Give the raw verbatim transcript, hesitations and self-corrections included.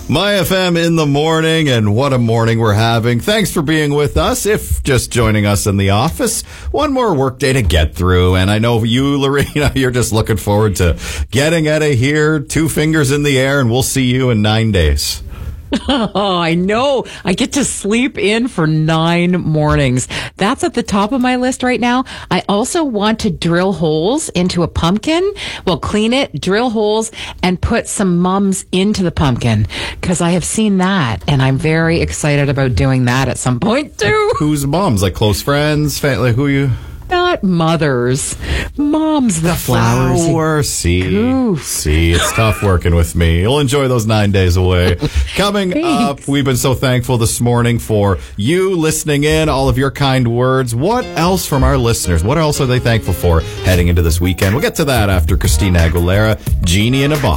My F M in the morning, and what a morning we're having. Thanks for being with us. If just joining us in the office, one more workday to get through. And I know you, Lorena, you're just looking forward to getting out of here, two fingers in the air, and we'll see you in nine days. Oh, I know. I get to sleep in for nine mornings. That's at the top of my list right now. I also want to drill holes into a pumpkin. Well, clean it, drill holes, and put some mums into the pumpkin, because I have seen that, and I'm very excited about doing that at some point, too. Who's mums? Like close friends? Family? Who you? Not mothers. Moms, the, The flowers. flower. See, Goof. see, it's tough working with me. You'll enjoy those nine days away. Coming Thanks. up, we've been so thankful this morning for you listening in, all of your kind words. What else from our listeners? What else are they thankful for heading into this weekend? We'll get to that after Christina Aguilera, Genie in a Box.